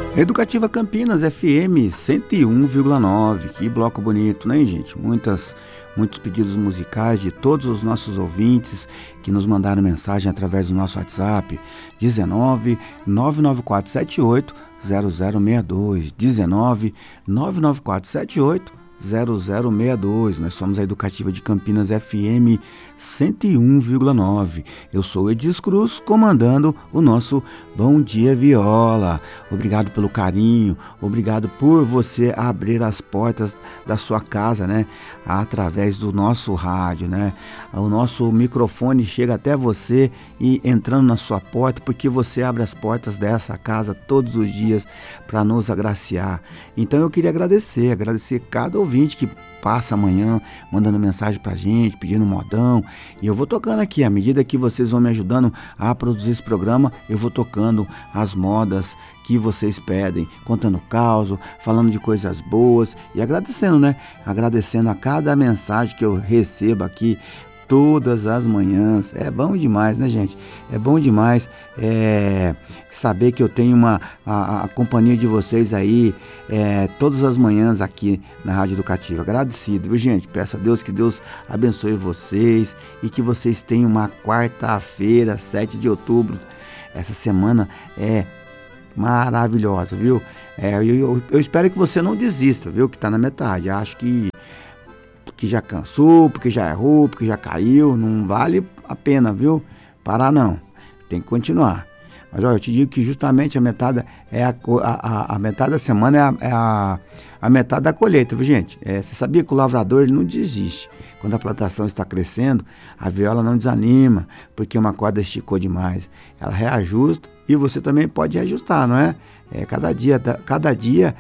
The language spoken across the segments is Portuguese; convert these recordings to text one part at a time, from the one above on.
Educativa Campinas FM 101,9. Que bloco bonito, né, gente? Muitos pedidos musicais de todos os nossos ouvintes que nos mandaram mensagem através do nosso WhatsApp 19 99478 0062 19 99478 0062. Nós somos a Educativa de Campinas FM 101,9. Eu sou o Edis Cruz, comandando o nosso Bom Dia Viola. Obrigado pelo carinho, obrigado por você abrir as portas da sua casa, né? Através do nosso rádio, né? O nosso microfone chega até você e entrando na sua porta, porque você abre as portas dessa casa todos os dias para nos agraciar. Então eu queria agradecer cada ouvinte que passa amanhã mandando mensagem pra gente, pedindo modão, e eu vou tocando aqui, à medida que vocês vão me ajudando a produzir esse programa, eu vou tocando as modas que vocês pedem, contando causa, falando de coisas boas e agradecendo, né? Agradecendo a cada mensagem que eu recebo aqui todas as manhãs. É bom demais, né, gente? É bom demais saber que eu tenho a companhia de vocês aí todas as manhãs aqui na Rádio Educativa. Agradecido, viu, gente? Peço a Deus que Deus abençoe vocês e que vocês tenham uma quarta-feira, 7 de outubro. Essa semana é maravilhosa, viu? Eu espero que você não desista, viu? Que tá na metade. Acho que já cansou, porque já errou, porque já caiu, não vale a pena, viu? Parar não, tem que continuar. Mas olha, eu te digo que justamente a metade a metade da semana é a metade da colheita, viu, gente? Você sabia que o lavrador ele não desiste? Quando a plantação está crescendo, a viola não desanima, porque uma corda esticou demais. Ela reajusta e você também pode reajustar, não é? Cada dia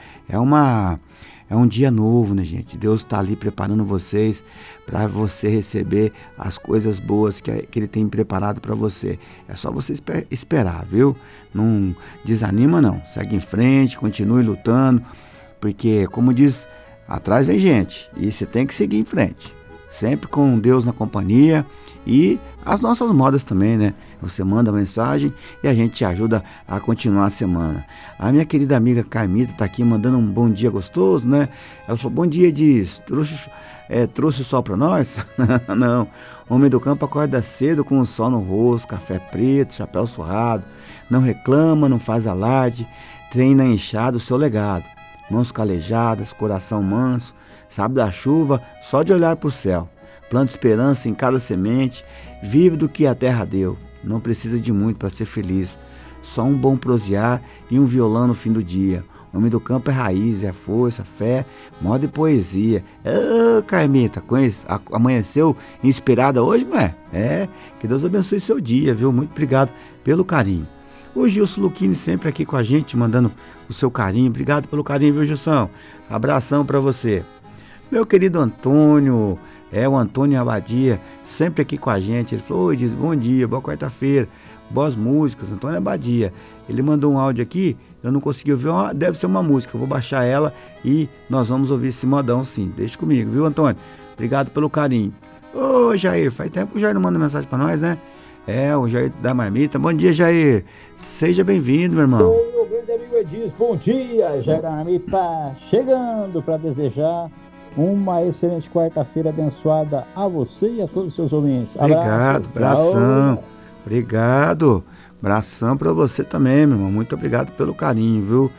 é um dia novo, né, gente? Deus está ali preparando vocês para você receber as coisas boas que Ele tem preparado para você. É só você esperar, viu? Não desanima, não. Segue em frente, continue lutando, porque, como diz, atrás vem gente e você tem que seguir em frente. Sempre com Deus na companhia e as nossas modas também, né? Você manda mensagem e a gente te ajuda a continuar a semana. A minha querida amiga Carmita está aqui mandando um bom dia gostoso, né? Ela falou, bom dia, diz, trouxe o sol para nós? Não, homem do campo acorda cedo com o sol no rosto, café preto, chapéu surrado, não reclama, não faz alarde, tem na enxada o seu legado, mãos calejadas, coração manso, sabe da chuva só de olhar para o céu, planta esperança em cada semente, vive do que a terra deu. Não precisa de muito para ser feliz. Só um bom prosear e um violão no fim do dia. O homem do campo é raiz, é força, fé, moda e poesia. Carmita, amanheceu inspirada hoje, não é? Que Deus abençoe seu dia, viu? Muito obrigado pelo carinho. O Gilson Luquini sempre aqui com a gente, mandando o seu carinho. Obrigado pelo carinho, viu, Gilson? Abração para você. Meu querido Antônio, o Antônio Abadia, sempre aqui com a gente. Ele falou, diz, bom dia, boa quarta-feira, boas músicas, Antônio Abadia. Ele mandou um áudio aqui, eu não consegui ouvir, deve ser uma música, eu vou baixar ela e nós vamos ouvir esse modão sim. Deixa comigo, viu, Antônio? Obrigado pelo carinho. Ô, Jair, faz tempo que o Jair não manda mensagem pra nós, né? O Jair da Marmita. Bom dia, Jair. Seja bem-vindo, meu irmão. Oi, meu grande amigo Edis, bom dia, Jair da Marmita, chegando para desejar uma excelente quarta-feira abençoada a você e a todos os seus ouvintes. Obrigado, abração. Obrigado. Abração para você também, meu irmão. Muito obrigado pelo carinho, viu?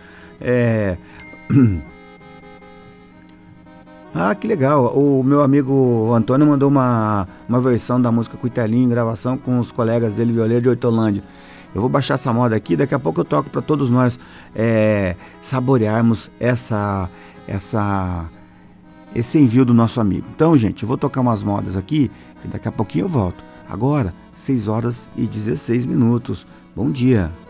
Que legal. O meu amigo Antônio mandou uma versão da música Cuitelinho, gravação com os colegas dele, violeiro de Hortolândia. Eu vou baixar essa moda aqui, daqui a pouco eu toco para todos nós saborearmos esse envio do nosso amigo. Então, gente, eu vou tocar umas modas aqui e daqui a pouquinho eu volto. Agora, 6 horas e 16 minutos. Bom dia.